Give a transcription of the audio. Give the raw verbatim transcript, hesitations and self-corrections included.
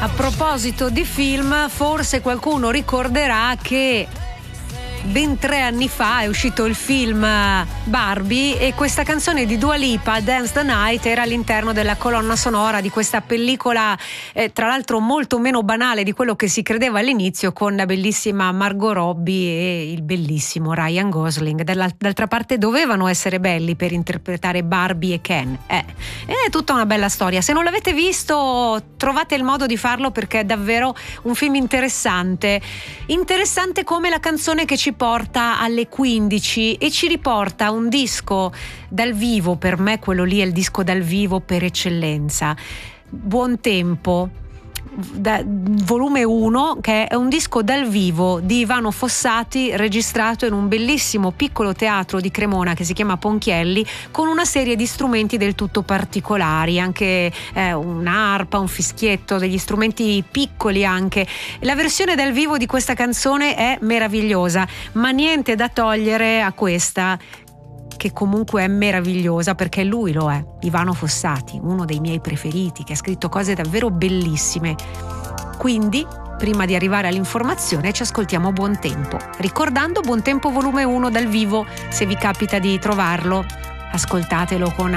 A proposito di film, forse qualcuno ricorderà che ben tre anni fa è uscito il film Barbie e questa canzone di Dua Lipa, Dance the Night, era all'interno della colonna sonora di questa pellicola, eh, tra l'altro molto meno banale di quello che si credeva all'inizio, con la bellissima Margot Robbie e il bellissimo Ryan Gosling. D'altra parte dovevano essere belli per interpretare Barbie e Ken. Eh, è tutta una bella storia. Se non l'avete visto, trovate il modo di farlo, perché è davvero un film interessante. Interessante come la canzone che ci porta alle quindici e ci riporta un disco dal vivo. Per me quello lì è il disco dal vivo per eccellenza. Buon Tempo, da, volume uno, che è un disco dal vivo di Ivano Fossati, registrato in un bellissimo piccolo teatro di Cremona che si chiama Ponchielli, con una serie di strumenti del tutto particolari, anche eh, un'arpa, un fischietto, degli strumenti piccoli anche. La versione dal vivo di questa canzone è meravigliosa, ma niente da togliere a questa, che comunque è meravigliosa, perché lui lo è, Ivano Fossati, uno dei miei preferiti, che ha scritto cose davvero bellissime. Quindi, prima di arrivare all'informazione, ci ascoltiamo Buon Tempo, ricordando Buon Tempo volume uno dal vivo. Se vi capita di trovarlo, ascoltatelo con